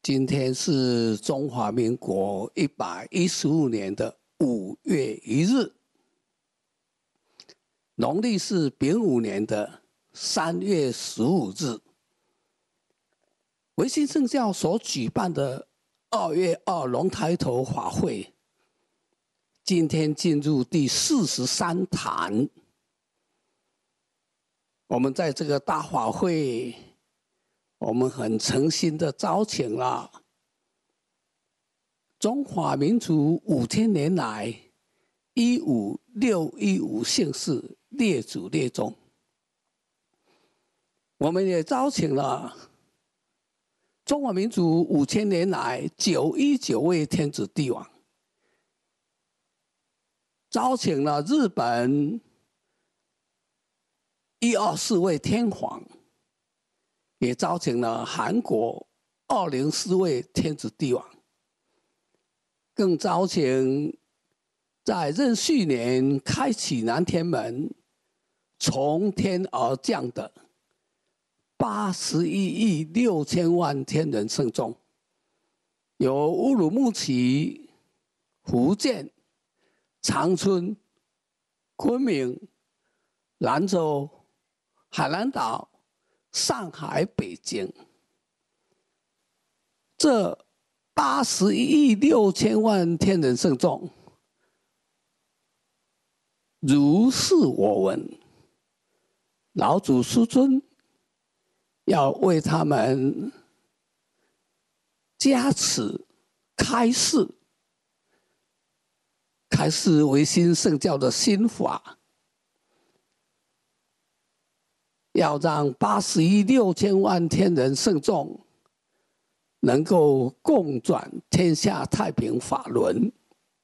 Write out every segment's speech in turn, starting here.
今天是中华民国115年的5月1日，农历是丙午年的3月15日。维新圣教所举办的2月2龙抬头法会，今天进入第43坛。我们在这个大法会，我们很诚心的招请了中华民族5000年来15615姓氏列祖列宗，我们也招请了中华民族5000年来919位天子帝王，招请了日本124位天皇，也招请了韩国204位天子帝王，更招请在壬戌年开启南天门、从天而降的81亿6千万天人圣众，有乌鲁木齐、福建、长春、昆明、兰州、海南岛、上海、北京，这81亿6千万天人圣众，如是我闻，老祖师尊要为他们加持、开示维新圣教的心法，要让81亿6千万天人圣众能够共转天下太平法轮。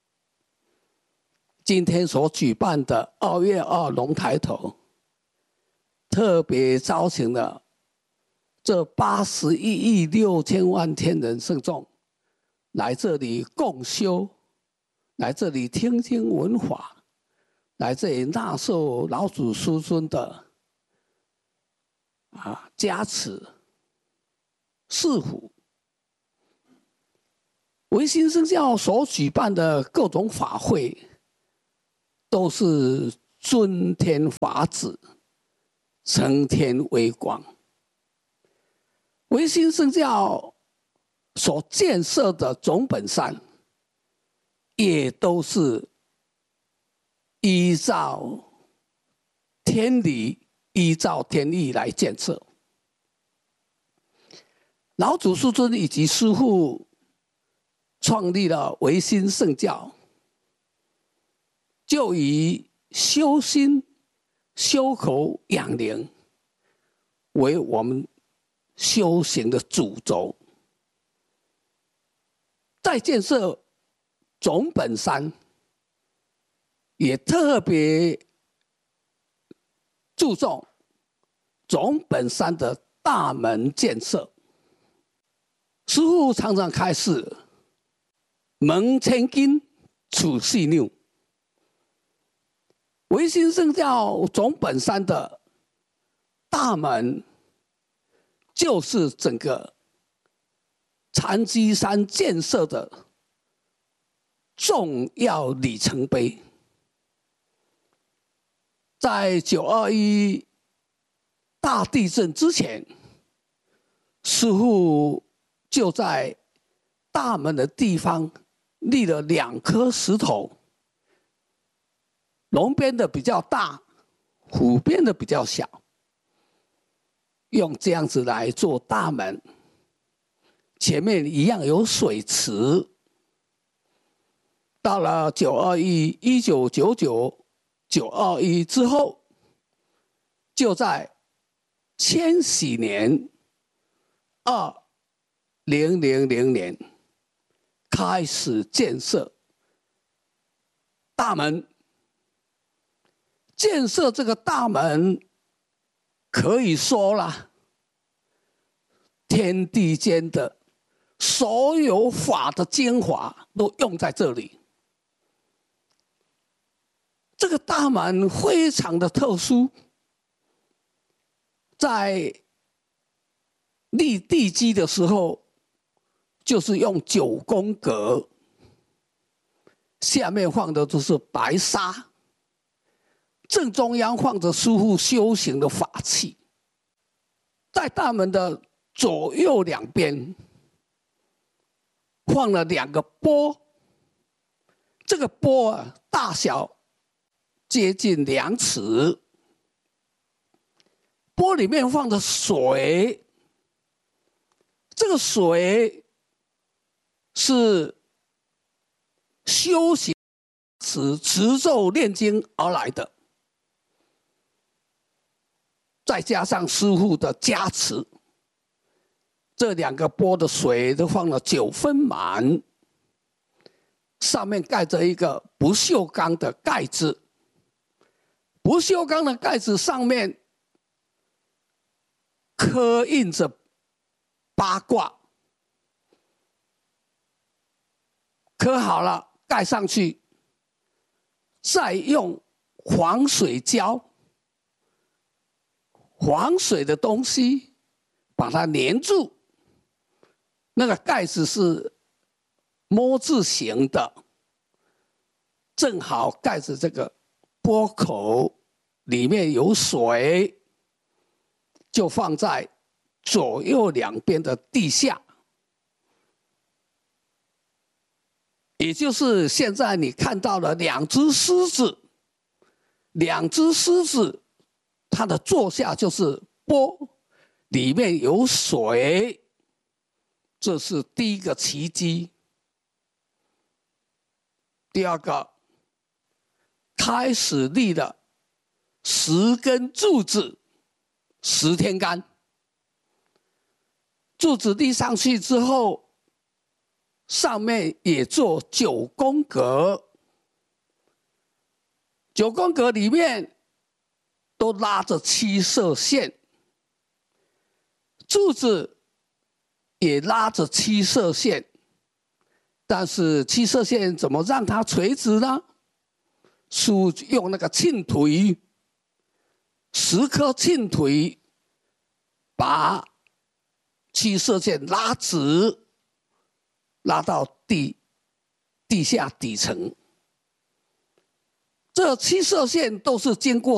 今天所举办的2月2龙抬头，特别招请了这81亿6千万天人圣众来这里共修，来这里听经闻法，来这里纳受老祖师尊的加持赐福。维新圣教所举办的各种法会，都是尊天法旨，承天威光。维新圣教所建设的总本山，也都是依照天理、依照天意来建设。老祖师尊以及师父创立了维新圣教，就以修心、修口、养灵为我们修行的主轴，在建设总本山，也特别注重总本山的大门建设。师父常常开示：门千金，处细拗。维新圣教总本山的大门，就是整个禅机山建设的重要里程碑。在921大地震之前，师父就在大门的地方立了2颗石头，龙边的比较大，虎边的比较小，用这样子来做大门。前面一样有水池。到了921、1999、921之后，就在千禧年2000年开始建设大门。建设这个大门，可以说啦，天地间的所有法的精华都用在这里。这个大门非常的特殊，在立地基的时候， 就是用9宫格，下面放的都是白纱，正中央放着师父修行的法器，在大门的左右两边放了2个钵，这个钵啊大小接近2尺，钵里面放着水，这个水是修行持咒念经而来的，再加上师父的加持，这2个钵的水都放了9分满，上面盖着一个不锈钢的盖子，不锈钢的盖子上面刻印着8卦，刻好了盖上去，再用黄水胶，黄水的东西把它粘住。那个盖子是摸字形的，正好盖着这个钵口，里面有水，就放在左右两边的地下，也就是现在你看到的2只狮子，2只狮子，它的坐下就是钵，里面有水。这是第一个奇迹。第二个，开始立了10根柱子，10天干。柱子立上去之后，上面也做9宫格，9宫格里面都拉着七色线，柱子也拉着七色线，但是七色线怎么让它垂直呢？是用那个磬腿，10颗磬腿把七色线拉直，拉到地下底层。这七色线都是经过